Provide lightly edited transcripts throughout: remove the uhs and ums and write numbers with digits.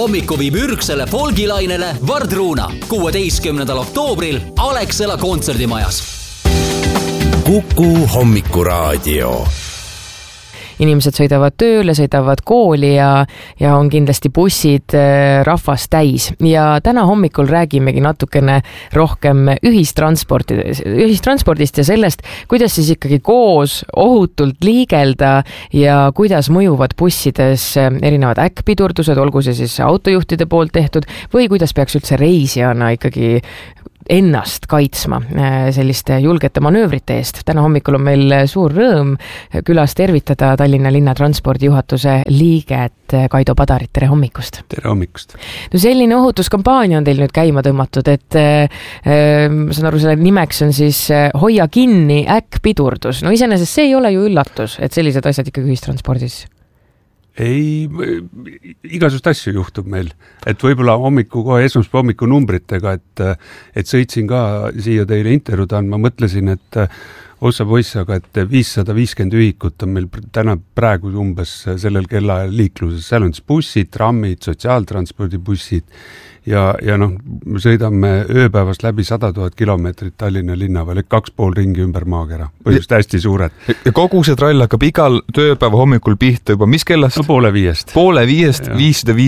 hommiku viib ürgsele folgilainele Vardruuna 16. oktoobril Alexela kontserdimajas. Kuku hommikuraadio. Inimesed sõidavad tööle, sõidavad kooli ja on kindlasti bussid rahvast täis. Ja täna hommikul räägimegi natukene rohkem ühistranspordist ja sellest, kuidas siis ikkagi koos ohutult liigelda ja kuidas mõjuvad bussides erinevad äkkpidurdused, olgu see siis autojuhtide poolt tehtud või kuidas peaks üldse reisijana ikkagi ennast kaitsma selliste julgete manöövrite eest. Täna hommikul on meil suur rõõm külas tervitada Tallinna linnatranspordi juhatuse liiget Kaido Padarit. Tere hommikust! Tere hommikust! No selline ohutuskampaania on teil nüüd käima tõmmatud, et saan aru, selle nimeks on siis Hoia kinni äkkpidurdus. No iseenesest see ei ole ju üllatus, et sellised asjad ikkagi ühistranspordis. Ei, igasugust asju juhtub meil, et võib-olla esmaspäeva hommiku numbritega, et sõitsin ka siia teile intervjuud andma, mõtlesin, et ossa poiss, aga et 550 ühikut on meil praegu umbes sellel kellaajal liikluses, seal on siis bussid, trammid, sotsiaaltranspordibussid ja noh, me sõidame ööpäevast läbi 100 000 kilomeetrit Tallinna linna veel, 2,5 ringi ümber maakera, põhjust hästi suured. Ja kogu see trall hakkab igal tööpäeva hommikul pihta juba, mis kellast? No 4:30. 4:30,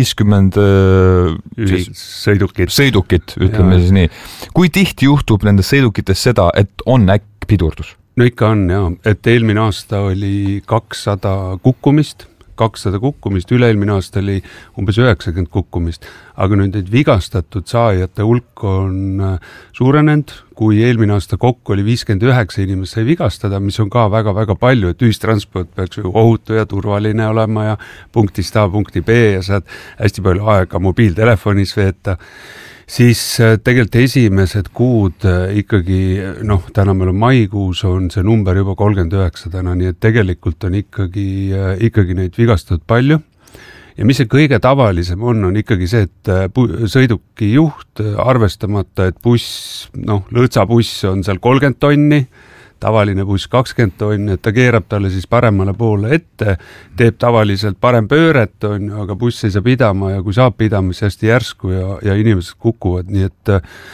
550 sõidukit, ütleme siis nii. Kui tihti juhtub nendes sõidukites seda, et on äkkpidurdus? No ikka on, jah, et eelmine aasta oli 200 kukkumist, üle-eelmine aasta oli umbes 90 kukkumist, aga nüüd need vigastatud saajate hulk on suurenenud, kui eelmine aasta kokku oli 59 inimest sai vigastada, mis on ka väga-väga palju, et ühistransport peaks ju ohutu ja turvaline olema ja punktist A punkti B ja saad hästi palju aega mobiiltelefonis veeta. Siis tegelikult esimesed kuud ikkagi, täna meil on maikuus, on see number juba 39 täna, nii et tegelikult on ikkagi neid vigastatud palju. Ja mis see kõige tavalisem on ikkagi see, et sõiduki juht arvestamata, et buss, lõõtsabuss on seal 30 tonni, tavaline buss 20 tonni, et ta keerab talle siis paremale poole ette, teeb tavaliselt parem pööret, aga buss ei saa pidama ja kui saab pidama, siis hästi järsku ja inimesed kukuvad, nii et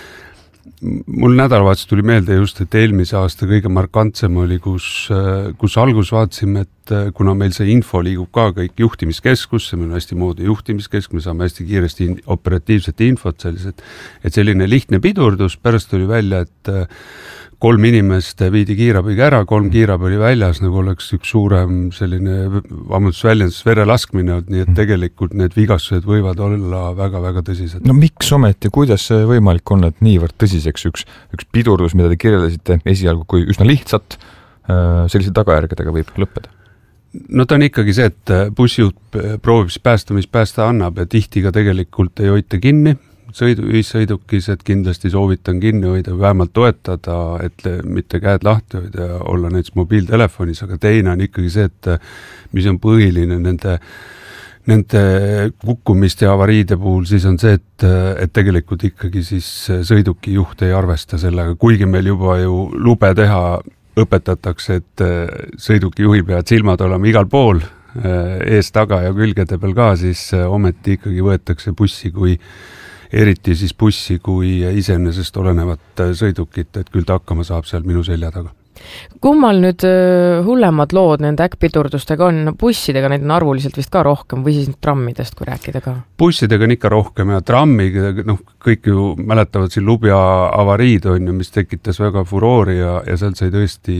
mul nädalavahetus tuli meelde just, et eelmise aasta kõige markantsem oli, kus algus vaatasime, et kuna meil see info liigub ka kõik juhtimiskeskusse, meil on hästi moodi juhtimiskeskus, me saame hästi kiiresti operatiivset infot sellised, et selline lihtne pidurdus, pärast tuli välja, et 3 inimest viidi kiirabiga ära, 3 kiirabi oli väljas, nagu oleks üks suurem selline väljendus verelaskmine, nii et tegelikult need vigastused võivad olla väga-väga tõsised. No miks ometi, kuidas see võimalik on, et niivõrd tõsiseks üks pidurdus, mida te kirjeldasite esialgu, kui üsna lihtsalt sellise tagajärgedega võib lõppeda? No ta on ikkagi see, et bussijuht proovib päästa, mis päästa annab ja tihti ka tegelikult ei hoita kinni, ühissõidukis, et kindlasti soovitan kinni hoida, vähemalt toetada, et mitte käed lahti hoida ja olla näiteks mobiiltelefonis, aga teine on ikkagi see, et mis on põhiline nende kukkumiste ja avariide puhul, siis on see, et tegelikult ikkagi siis sõiduki juht ei arvesta sellega, kuigi meil juba ju lube teha õpetatakse, et sõiduki juhi peavad silmad olema igal pool, ees, taga ja külgede peal ka, siis ometi ikkagi võetakse eriti siis bussi kui iseenesest olenevat sõidukit, et küll ta hakkama saab seal minu selja taga. Kummal nüüd hullemad lood nende äkkpidurdustega on? Bussidega neid on arvuliselt vist ka rohkem või siis trammidest, kui rääkida ka? Bussidega on ikka rohkem ja trammiga, kõik ju mäletavad siin Lubja avariid on ju, mis tekitas väga furoori ja sealt sai tõesti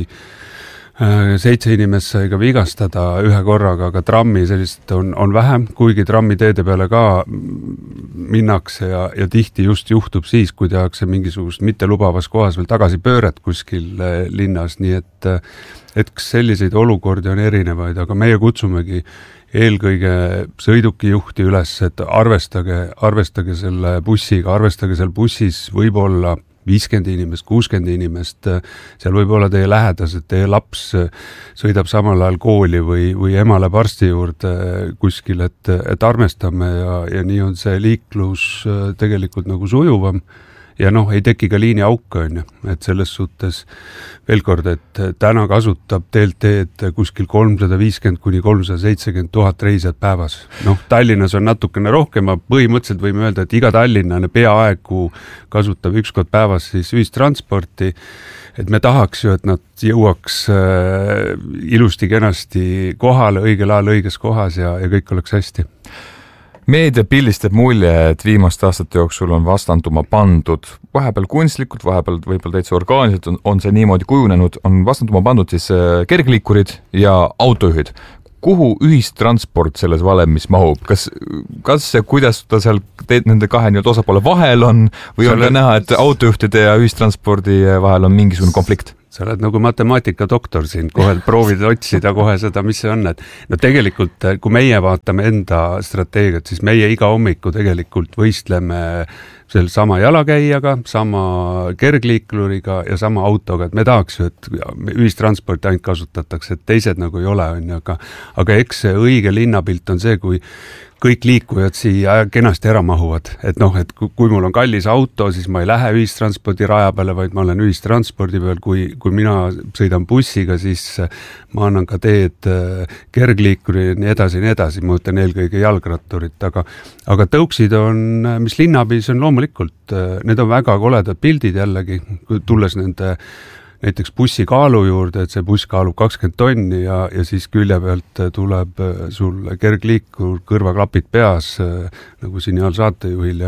7 inimest sai ka vigastada ühe korraga, aga trammi sellist on vähem, kuigi trammiteede peale ka minnakse ja tihti just juhtub siis, kui tehakse mingisugust mittelubavas kohas veel tagasi pööret kuskil linnas, nii et selliseid olukordi on erinevaid, aga meie kutsumegi eelkõige sõidukijuhti üles, et arvestage selle bussiga, arvestage seal bussis võib-olla 50 inimest, 60 inimest, seal võib olla teie lähedased, teie laps sõidab samal ajal kooli või ema läheb arsti juurde kuskil, et armestame ja nii on see liiklus tegelikult nagu sujuvam ja ei teki ka liini auke, on ju, et selles suhtes veel kord, et täna kasutab DLT-d kuskil 350 kuni 370 000 reisijat päevas. Tallinnas on natukene rohkem, põhimõtteliselt võime öelda, et iga tallinnane peaaegu kasutab üks kord päevas siis ühistransporti, et me tahaks ju, et nad jõuaks ilusti kenasti kohale, õigel ajal õiges kohas ja kõik oleks hästi. Meedia pildistab mulje, et viimaste aastate jooksul on vastanduma pandud, vahepeal kunstlikult, vahepeal võib-olla täitsa orgaaniliselt on see niimoodi kujunenud, on vastanduma pandud siis kergliikurid ja autojuhid. Kuhu ühistransport selles valemis mahub? Kas kuidas ta seal nende kahe osapoole vahel on või on ka näha, et autojuhtide ja ühistranspordi vahel on mingisugune konflikt? Sa oled nagu matemaatikadoktor siin, kohe proovid otsida kohe seda, mis see on. Et tegelikult, kui meie vaatame enda strateegiat, siis meie iga hommiku tegelikult võistleme selle sama jalakäijaga, sama kergliikluriga ja sama autoga, et me tahaks ju, et ühistransporti ainult kasutatakse, et teised nagu ei ole, on ju, aga eks see õige linnapilt on see, kui kõik liikujad siia kenasti ära mahuvad, et et kui mul on kallis auto, siis ma ei lähe ühistranspordi raja peale, vaid ma olen ühistranspordi peal, kui mina sõidan bussiga, siis ma annan ka teed kergliikuri ja nii edasi, ma mõtlen eelkõige jalgratturit, aga tõuksid on, mis linnapildis on loomulikult, need on väga koledad pildid jällegi, tulles nende näiteks bussi kaalu juurde, et see buss kaalub 20 tonni ja siis külje pealt tuleb sul kergliikur, kõrvaklapid peas, nagu signaal saatejuhil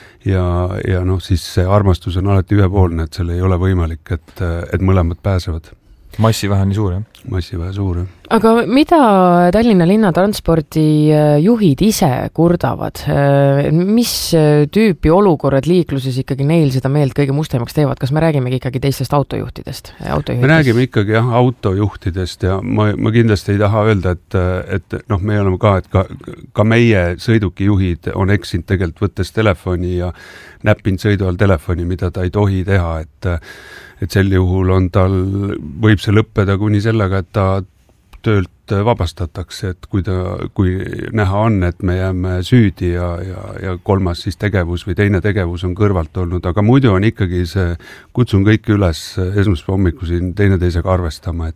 ja siis see armastus on alati ühepoolne, et seal ei ole võimalik, et mõlemad pääsevad. Massivähe nii suur, jah? Massivähe suur, jah. Aga mida Tallinna linnatranspordi juhid ise kurdavad? Mis tüüpi olukorrad liikluses ikkagi neil seda meelt kõige mustemaks teevad? Kas me räägimegi ikkagi teistest autojuhtidest? Me räägime ikkagi autojuhtidest ja ma kindlasti ei taha öelda, et me oleme ka meie sõidukijuhid on eksinud tegelikult võttes telefoni ja näppinud sõidu all telefoni, mida ta ei tohi teha, et sel juhul võib see lõppeda kuni sellega, et ta töölt vabastatakse, et kui näha on, et me jääme süüdi ja kolmas siis tegevus või teine tegevus on kõrvalt olnud, aga muidu on ikkagi kutsun kõiki üles esmaspäeva hommiku siin teineteisega arvestama,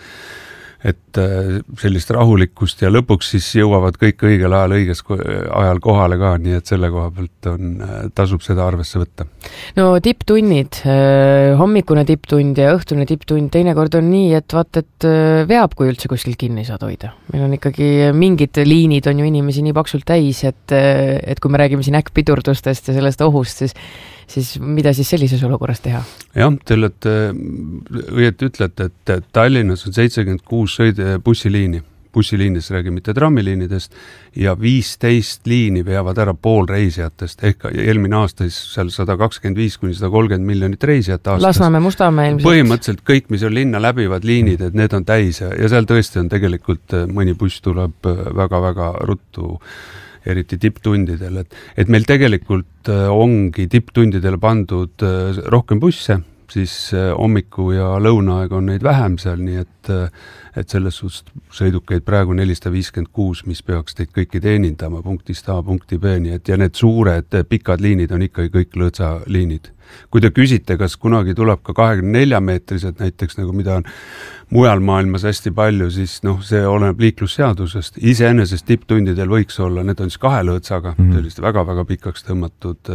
et sellist rahulikkust ja lõpuks siis jõuavad kõik õigel ajal õiges ajal kohale ka, nii et selle koha pealt tasub seda arvesse võtta. No tipptunnid, hommikune tipptund ja õhtune tipptund, teinekord on nii, et vaat, et veab, kui üldse kuskil kinni saad hoida. Meil on ikkagi mingid liinid on ju inimesi nii paksult täis, et kui me räägime siin äkkpidurdustest ja sellest ohust, siis mida siis sellises olukorras teha? Jah, te olete õieti ütlete, et Tallinnas on 76 bussiliinis räägime mitte trammiliinidest ja 15 liini veavad ära pool reisijatest ehk eelmine aasta seal 125 kuni 130 miljonit reisijat aastas. Lasnamäe, Mustamäe ilmselt. Põhimõtteliselt kõik, mis on linna läbivad liinid, et need on täis ja seal tõesti on tegelikult mõni buss tuleb väga-väga ruttu eriti tipptundidel, et meil tegelikult ongi tipptundidele pandud rohkem busse, siis hommiku ja lõunaaeg on neid vähem seal, nii et selles suhtes sõidukeid praegu 456, mis peaks teid kõiki teenindama punktist A punkti B, nii et ja need suured pikad liinid on ikkagi kõik lõõtsaliinid. Kui te küsite, kas kunagi tuleb ka 24-meetrised näiteks, nagu mida on mujal maailmas hästi palju, siis see oleneb liiklusseadusest. Iseenesest tipptundidel võiks olla, need on siis 2 lõõtsaga, sellist väga-väga pikaks tõmmatud,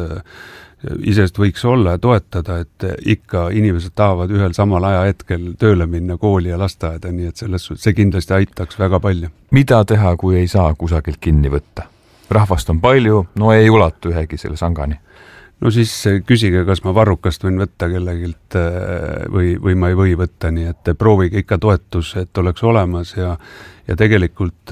isest võiks olla ja toetada, et ikka inimesed tahavad ühel samal ajahetkel tööle minna kooli ja lasteaeda, nii et see kindlasti aitaks väga palju. Mida teha, kui ei saa kusagilt kinni võtta? Rahvast on palju, ei ulatu ühegi selle sangani. No siis küsige, kas ma varrukast võin võtta kellegilt või ma ei või võtta, nii et proovige ikka toetus, et oleks olemas ja tegelikult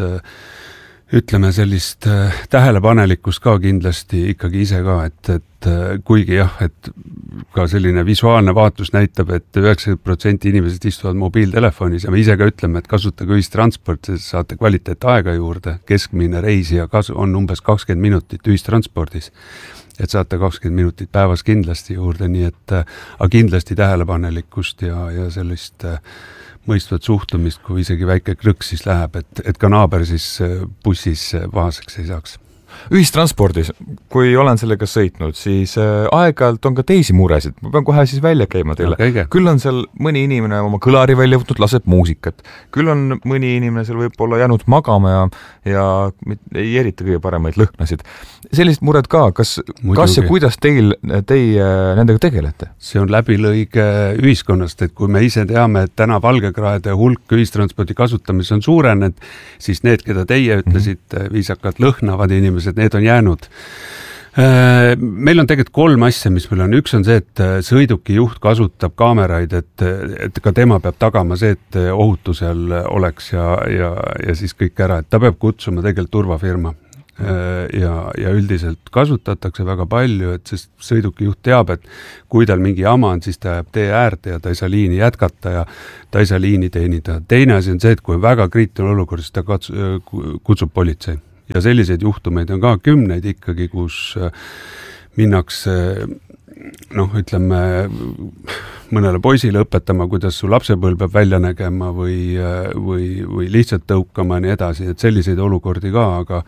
ütleme sellist tähelepanelikkust ka kindlasti ikkagi ise ka, et kuigi jah, et ka selline visuaalne vaatlus näitab, et 90% inimesed istuvad mobiiltelefonis ja me ise ka ütleme, et kasutage ühistransport, siis saate kvaliteetaega juurde, keskmine reisija on umbes 20 minutit ühistranspordis. Et saate 20 minutit päevas kindlasti juurde, nii et aga kindlasti tähelepanelikkust ja sellist mõistvat suhtumist, kui isegi väike krõks siis läheb, et ka naaber siis bussis pahaseks ei saaks. Ühistranspordis, kui olen sellega sõitnud, siis aeg-ajalt on ka teisi muresid. Ma pean kohe siis välja käima teile. Küll on seal mõni inimene oma kõlari välja võtnud, laseb muusikat. Küll on mõni inimene seal võib-olla jäänud magama ja ei erita kõige paremaid lõhnasid. Sellised mured ka, kas ja kuidas teie nendega tegelete? See on läbilõige ühiskonnast, et kui me ise teame, et täna valgekraede hulk ühistranspordi kasutamise on suurenenud, siis need, keda teie ütlesite, viisakalt lõhnavad inimesed, need on jäänud. Meil on tegelikult 3 asja, mis meil on. Üks on see, et sõiduki juht kasutab kaameraid, et ka tema peab tagama see, et ohutusel oleks ja siis kõik ära, et ta peab kutsuma tegelikult turvafirma. Ja üldiselt kasutatakse väga palju, et sest sõidukijuht teab, et kui tal mingi jama on, siis ta jääb tee äärde ja ta ei saa liini jätkata ja ta ei saa liini teenida. Teine asi on see, et kui on väga kriitiline olukord, siis ta kutsub politsei. Ja selliseid juhtumeid on ka 10 ikkagi, kus minnakse ütleme mõnele poisile õpetama, kuidas su lapsepõlv peab välja nägema või lihtsalt tõukama ja nii edasi, et selliseid olukordi ka,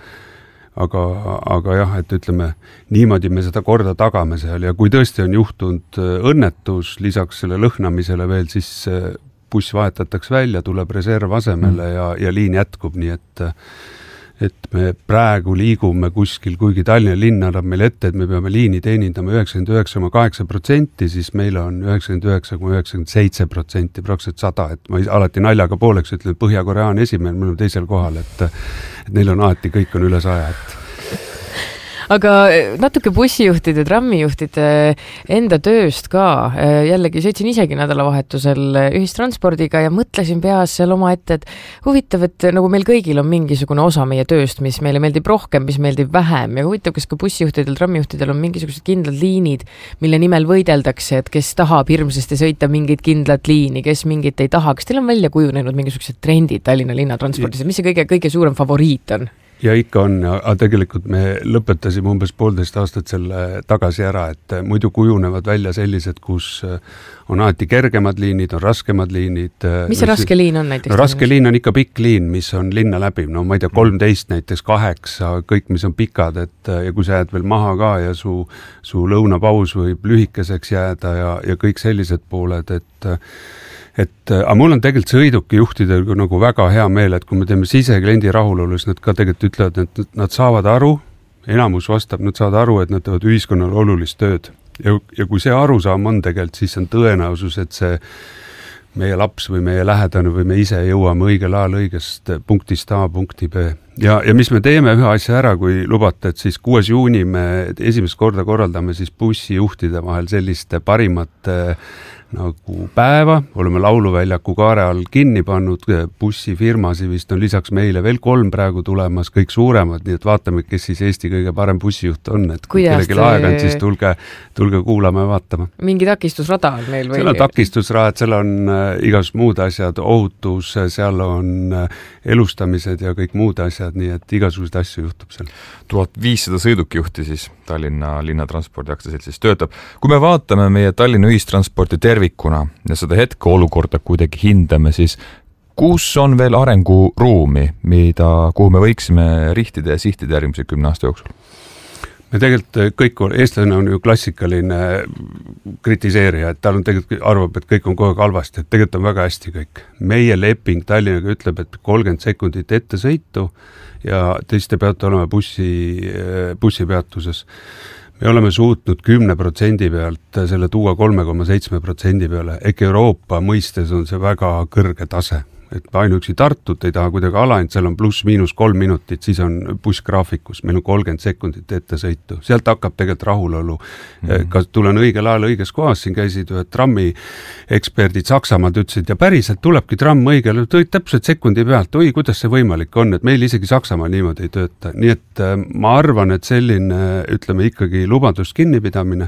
aga jah, et ütleme, niimoodi me seda korda tagame seal ja kui tõesti on juhtunud õnnetus, lisaks selle lõhnamisele veel, siis buss vahetatakse välja, tuleb reserv asemele ja liin jätkub, nii et me praegu liigume kuskil, kuigi Tallinna linn annab meil ette, et me peame liini teenindama 99,8%, siis meil on 99,97%, praktiliselt 100, et ma alati naljaga pooleks ütlen, et Põhja-Korea on esimene, me oleme teisel kohal, et neil on alati, kõik on üle 100, et aga natuke bussijuhtide, trammijuhtide enda tööst ka. Jällegi sõitsin isegi nädalavahetusel ühistranspordiga ja mõtlesin peas seal oma ette, et huvitav, et nagu meil kõigil on mingisugune osa meie tööst, mis meile meeldib rohkem, mis meeldib vähem ja huvitav, kas ka bussijuhtidel, trammijuhtidel on mingisugused kindlad liinid, mille nimel võideldakse, et kes tahab hirmsasti sõita mingit kindlat liini, kes mingit ei taha. Kas teil on välja kujunenud mingisugused trendid Tallinna linnatranspordis, mis see kõige suurem favoriit on? Ja ikka on, aga tegelikult me lõpetasime umbes 1,5 aastat selle tagasi ära, et muidu kujunevad välja sellised, kus on alati kergemad liinid, on raskemad liinid. Mis see raske liin on näiteks? Raske liin on ikka pikk liin, mis on linna läbi, ma ei tea, 13 näiteks, 8, kõik, mis on pikad, ja kui sa jääd veel maha ka ja su lõunapaus võib lühikeseks jääda ja kõik sellised pooled, aga mul on tegelikult sõidukijuhtidel nagu väga hea meel, et kui me teeme sisekliendi rahulolu, siis nad ka tegelikult ütlevad, et nad saavad aru, enamus vastab, nad saavad aru, et nad teevad ühiskonnale olulist tööd. Ja kui see arusaam on tegelikult, siis on tõenäosus, et see meie laps või meie lähedane või me ise jõuame õigel ajal õigest punktist A punkti B. Ja mis me teeme ühe asja ära, kui lubate, et siis 6. juuni me esimest korda korraldame siis bussijuhtide vahel selliste parimate nagu päeva, oleme lauluväljaku kaare all kinni pannud, bussifirmasi vist on lisaks meile veel 3 praegu tulemas, kõik suuremad, nii et vaatame, kes siis Eesti kõige parem bussijuht on, et kui kellegi aega on, siis tulge kuulama ja vaatama. Mingi takistusrada on meil või? Seal on takistusrad, seal on igasugused muud asjad, ohutus, seal on elustamised ja kõik muud asjad, nii et igasuguseid asju juhtub seal. 1500 sõidukijuhti siis Tallinna linnatranspordi aktsiaseltsis töötab. Kui me vaatame meie Tallinna ühistransporti tervikuna ja seda hetke olukorda kuidagi hindame, siis kus on veel arenguruumi, kuhu me võiksime rihtida ja sihtida järgmise 10 aasta jooksul? Me tegelikult kõik, eestlane on ju klassikaline kritiseerija, et tal on tegelikult arvab, et kõik on kogu aeg halvasti, et tegelikult on väga hästi kõik. Meie leping Tallinnaga ütleb, et 30 sekundit ette sõitu ja teiste peate olema bussipeatuses. Me oleme suutnud 10% pealt selle tuua 3,7% peale. Ehk Euroopa mõistes on see väga kõrge tase. Et ainuüksi Tartut ei taha kuidagi alaint, seal on +-3 minutit, siis on bussgraafikus, meil on 30 sekundit ette sõitu. Sealt hakkab tegelikult rahulolu. Kas tulen õigel ajal õiges kohas, siin käisid ühed trammi eksperdid Saksamaalt, ütlesid, ja päriselt tulebki tramm õigel, tõid täpselt sekundi pealt, oi, kuidas see võimalik on, et meil isegi Saksamaal niimoodi ei tööta. Nii et ma arvan, et selline, ütleme ikkagi lubadust kinnipidamine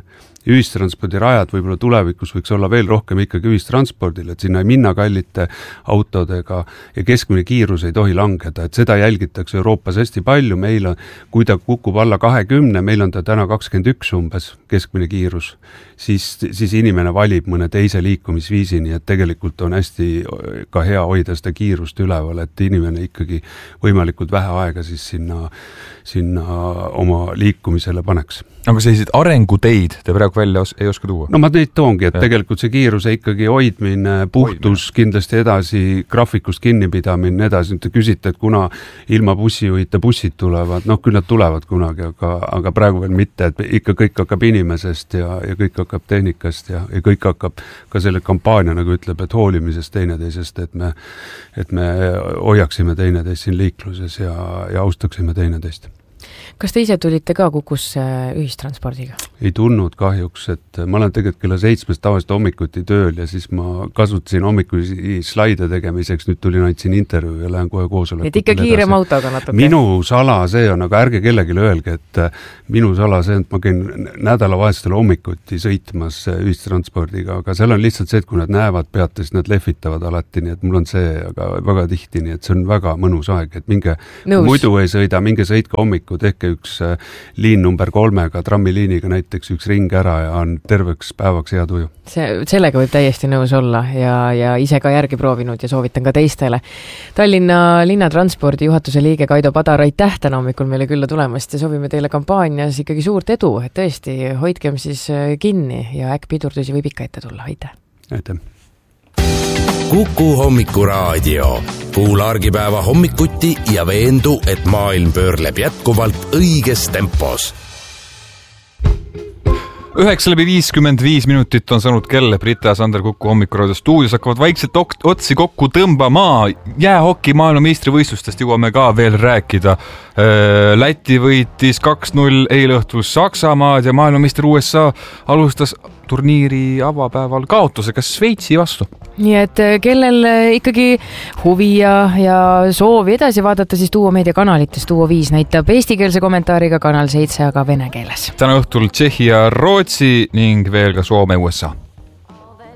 ühistranspordirajad võib-olla tulevikus võiks olla veel rohkem ikkagi ühistranspordil, et sinna ei minna kallite autodega ja keskmine kiirus ei tohi langeda, et seda jälgitakse Euroopas hästi palju, meil on, kui ta kukub alla 20, meil on ta täna 21 umbes keskmine kiirus, siis inimene valib mõne teise liikumisviisi, nii et tegelikult on hästi ka hea hoida seda kiirust üleval, et inimene ikkagi võimalikult vähe aega siis sinna oma liikumisele paneks. Aga selliseid arenguteid te praegu välja ei oska tuua? No ma neid toongi, et tegelikult see kiiruse ikkagi hoidmine, puhtus kindlasti edasi, graafikust kinnipidamine edasi, te küsite, et kuna ilma bussijuhita bussid tulevad, küll nad tulevad kunagi, aga praegu veel mitte, et ikka kõik hakkab inimesest ja kõik hakkab tehnikast ja kõik hakkab ka selle kampaania, nagu ütleb, et hoolimisest teineteisest, et me hoiaksime teineteist siin liikluses ja austaksime teineteist. Kas te ise tulite ka Kukusse ühistranspordiga? Ei tulnud kahjuks, et ma olen tegelikult kella 7 tavaliselt hommikuti tööl ja siis ma kasutasin hommikusi slaide tegemiseks, nüüd tulin andsin intervjuu ja lähen kohe koosolekutele. Et ikka kiirem autoga natuke? Minu sala see on, aga ärge kellegile öelge, et minu sala see on, et ma käin nädalavahetustel hommikuti sõitmas ühistranspordiga, aga seal on lihtsalt see, et kui nad näevad pealt, siis nad lehvitavad alati, nii et mul on see aga väga tihti, nii et see on väga mõnus aeg, et minge muidu ei sõida, minge sõitke hommikul, tehke üks liin number 3-ga, trammiliiniga näiteks üks ring ära ja on terveks päevaks hea tuju. Sellega võib täiesti nõus olla ja ise ka järgi proovinud ja soovitan ka teistele. Tallinna linnatranspordi juhatuse liige Kaido Padar, aitäh täna hommikul meile külla tulemast ja soovime teile kampaanias ikkagi suurt edu, et tõesti hoidkem siis kinni ja äkkpidurdusi võib ikka ette tulla. Aitäh! Aitäh! Kuku hommikuraadio. Kuula argipäeva hommikuti ja veendu, et maailm pöörleb jätkuvalt õiges tempos. 9:55 minutit on saanud kell, Brita ja Sander Kuku hommikuraadio stuudios hakkavad vaikselt otsi kokku tõmbama. Jäähoki maailmameistrivõistlustest jõuame ka veel rääkida. Läti võitis 2-0 eilõhtul Saksamaad ja maailmameister USA alustas turniiri avapäeval kaotusega Šveitsi vastu. Nii et kellel ikkagi huvi ja soovi edasi vaadata, siis Duo Meedia kanalites Duo 5 näitab eestikeelse kommentaariga, Kanal 7 aga vene keeles. Täna õhtul Tšehhi ja Rootsi ning veel ka Soome USA.